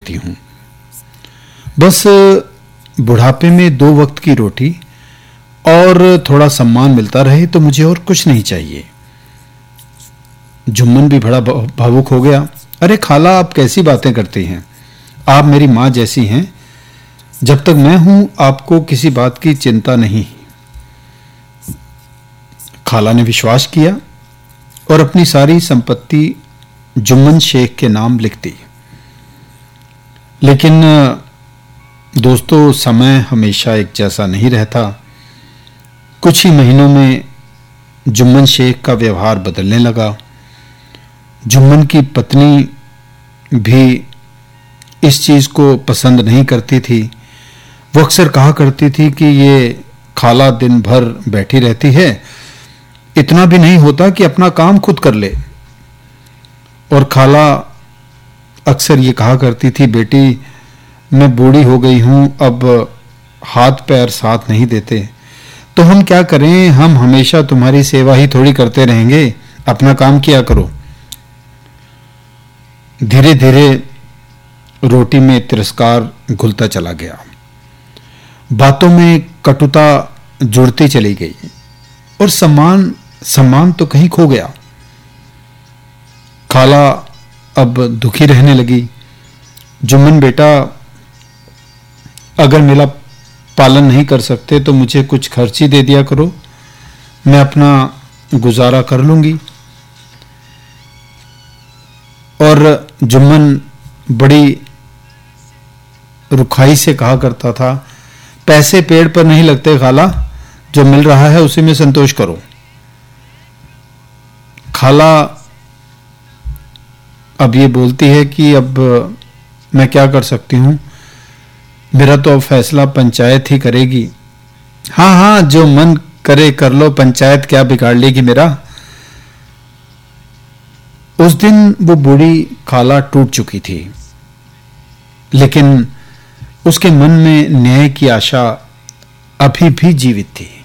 करती हूँ। बस बुढ़ापे में 2 वक्त की रोटी और थोड़ा सम्मान मिलता रहे तो मुझे और कुछ नहीं चाहिए। जुम्मन भी बड़ा भावुक हो गया। अरे खाला, आप कैसी बातें करती हैं? आप मेरी माँ जैसी हैं। जब तक मैं हूं आपको किसी बात की चिंता नहीं। खाला ने विश्वास किया और अपनी सारी संपत्ति जुम्मन शेख के नाम लिख दी। लेकिन दोस्तों, समय हमेशा एक जैसा नहीं रहता। कुछ ही महीनों में जुम्मन शेख का व्यवहार बदलने लगा। जुम्मन की पत्नी भी इस चीज को पसंद नहीं करती थी। वो अक्सर कहा करती थी कि ये खाला दिन भर बैठी रहती है, इतना भी नहीं होता कि अपना काम खुद कर ले। और खाला अक्सर ये कहा करती थी, बेटी मैं बूढ़ी हो गई हूं, अब हाथ पैर साथ नहीं देते, तो हम क्या करें, हम हमेशा तुम्हारी सेवा ही थोड़ी करते रहेंगे, अपना काम किया करो। धीरे धीरे रोटी में तिरस्कार घुलता चला गया। बातों में कटुता जुड़ती चली गई और सम्मान तो कहीं खो गया। खाला अब दुखी रहने लगी। जुम्मन बेटा, अगर मेरा पालन नहीं कर सकते तो मुझे कुछ खर्च ही दे दिया करो, मैं अपना गुजारा कर लूंगी। और जुम्मन बड़ी रुखाई से कहा करता था, पैसे पेड़ पर नहीं लगते खाला, जो मिल रहा है उसी में संतोष करो। खाला अब ये बोलती है कि अब मैं क्या कर सकती हूं, मेरा तो अब फैसला पंचायत ही करेगी। हाँ हाँ, जो मन करे कर लो, पंचायत क्या बिगाड़ लेगी मेरा। उस दिन वो बूढ़ी खाला टूट चुकी थी, लेकिन उसके मन में न्याय की आशा अभी भी जीवित थी।